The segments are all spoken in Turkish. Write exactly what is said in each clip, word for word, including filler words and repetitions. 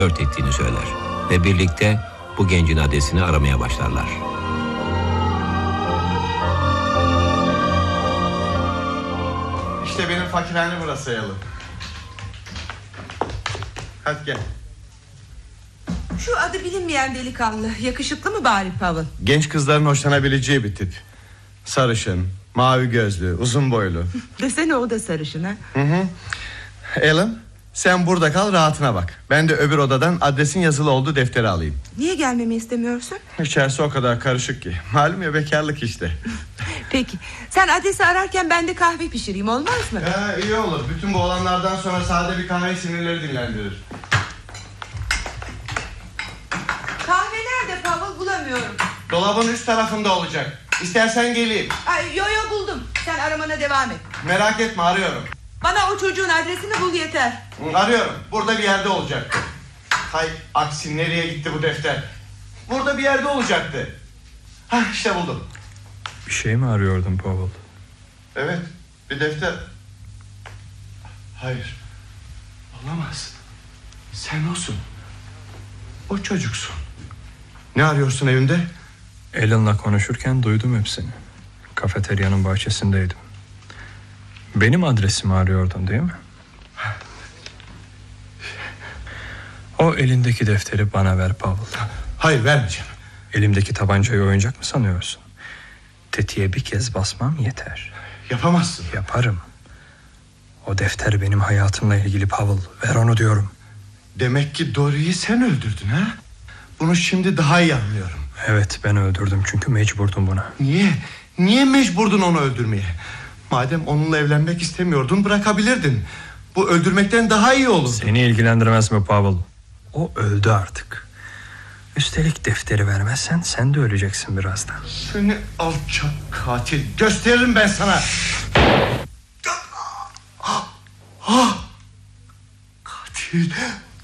flört ettiğini söyler. Ve birlikte bu gencin adresini aramaya başlarlar. İşte benim fakirhane burası Alan. Hadi gel. Şu adı bilinmeyen delikanlı yakışıklı mı bari Pavel? Genç kızların hoşlanabileceği bir tip. Sarışın, mavi gözlü, uzun boylu. Desene o da sarışın ha. Hı hı. Alan, sen burada kal, rahatına bak. Ben de öbür odadan adresin yazılı olduğu defteri alayım. Niye gelmemi istemiyorsun? İçerisi o kadar karışık ki. Malum ya, bekarlık işte. Peki sen adresi ararken ben de kahve pişireyim, olmaz mı? Ya, iyi olur. Bütün bu olanlardan sonra sade bir kahve sinirleri dinlendirir. Kahve nerede Pavel, bulamıyorum. Dolabın üst tarafında olacak. İstersen geleyim. Ay, yo yo buldum, sen aramana devam et. Merak etme, arıyorum. Bana o çocuğun adresini bul yeter. Arıyorum, burada bir yerde olacak. Hay aksi, nereye gitti bu defter? Burada bir yerde olacaktı. Hah, işte buldum. Bir şey mi arıyordun Pavel? Evet, bir defter. Hayır, olamaz. Sen olsun. O çocuksun. Ne arıyorsun evimde? Alan'la konuşurken duydum hepsini. Kafeteryanın bahçesindeydim. Benim adresimi arıyordun değil mi? O elindeki defteri bana ver Pavel. Hayır, vermeyeceğim. Elimdeki tabancayı oyuncak mı sanıyorsun? Tetiğe bir kez basmam yeter. Yapamazsın. Yaparım. O defter benim hayatımla ilgili Pavel. Ver onu diyorum. Demek ki Dory'yi sen öldürdün ha? Bunu şimdi daha iyi anlıyorum. Evet, ben öldürdüm çünkü mecburdum buna. Niye? Niye mecburdun onu öldürmeye? Madem onunla evlenmek istemiyordun, bırakabilirdin. Bu öldürmekten daha iyi olur. Seni ilgilendirmez mi Pavel? O öldü artık. Üstelik defteri vermezsen sen de öleceksin birazdan. Seni alçak katil, gösteririm ben sana. Katil.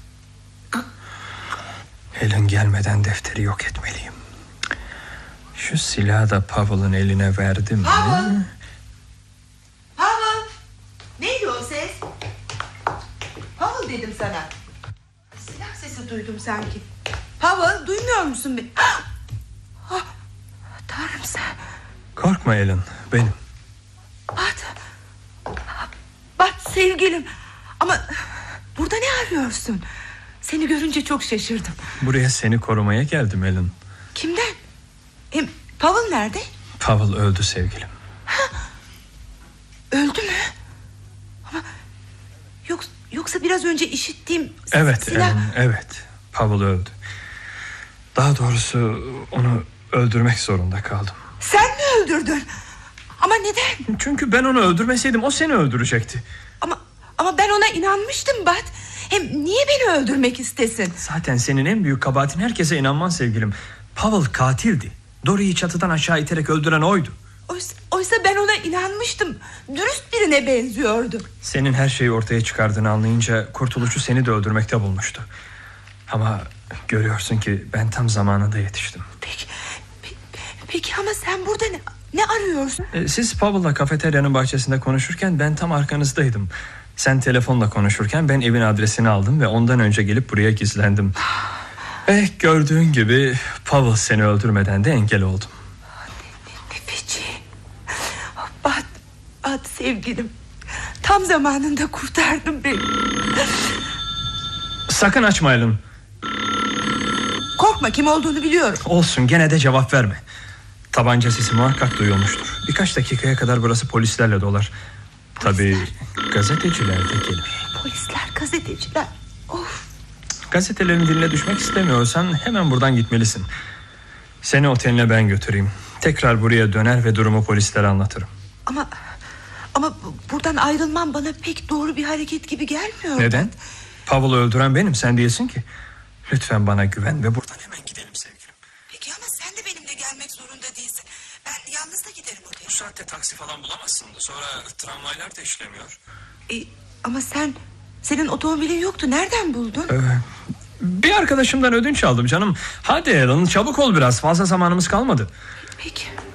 Alan gelmeden defteri yok etmeliyim. Şu silahı da Pavel'ın eline verdim. Pavel! Mi? Pavel! Neydi o ses? Pavel dedim sana. Silah sesi duydum sanki. Pavel, duymuyor musun beni? Ah! Ah! Tanrım sen. Korkma Alan, benim. Bat. Bat sevgilim. Ama burada ne arıyorsun? Seni görünce çok şaşırdım. Buraya seni korumaya geldim Alan. Kimden? Hem Pavel nerede? Pavel öldü sevgilim. Ha? Öldü mü? Ama yok, yoksa biraz önce işittiğim Evet silah... Alan, evet. Pavel öldü. Daha doğrusu onu öldürmek zorunda kaldım. Sen mi öldürdün? Ama neden? Çünkü ben onu öldürmeseydim o seni öldürecekti. Ama ama ben ona inanmıştım Bat. Hem niye beni öldürmek istesin? Zaten senin en büyük kabahatin herkese inanman sevgilim. Pavel katildi. Dory'yi çatıdan aşağı iterek öldüren oydu. Oysa, oysa ben ona inanmıştım. Dürüst birine benziyordu. Senin her şeyi ortaya çıkardığını anlayınca kurtuluşu seni de öldürmekte bulmuştu. Ama görüyorsun ki ben tam zamanında yetiştim. Peki, pe, peki ama sen burada ne, ne arıyorsun? Siz Pavel'la kafeteryanın bahçesinde konuşurken ben tam arkanızdaydım. Sen telefonla konuşurken ben evin adresini aldım ve ondan önce gelip buraya gizlendim. Ve gördüğün gibi Pavel seni öldürmeden de engel oldum. Ne, ne, ne feci. Bat, Bat sevgilim. Tam zamanında kurtardın beni. Sakın açma Alan. Korkma, kim olduğunu biliyorum. Olsun, gene de cevap verme. Tabanca sesi muhakkak duyulmuştur. Birkaç dakikaya kadar burası polislerle dolar. Tabii gazeteciler de gelir. Polisler, gazeteciler. Of. Gazetelerin diline düşmek istemiyorsan hemen buradan gitmelisin. Seni oteline ben götüreyim. Tekrar buraya döner ve durumu polislere anlatırım. Ama ama buradan ayrılmam bana pek doğru bir hareket gibi gelmiyor. Neden? Pavel'ı öldüren benim, sen değilsin ki. Lütfen bana güven ve buradan hemen gidelim sevgilim. Peki ama sen de benimle gelmek zorunda değilsin. Ben yalnız da giderim otele. Bu saatte taksi falan bulamazsın. Sonra tramvaylar da işlemiyor. E, ama sen, senin otomobilin yoktu. Nereden buldun? Ee, bir arkadaşımdan ödünç aldım canım. Hadi Alan, çabuk ol biraz. Fazla zamanımız kalmadı. Peki.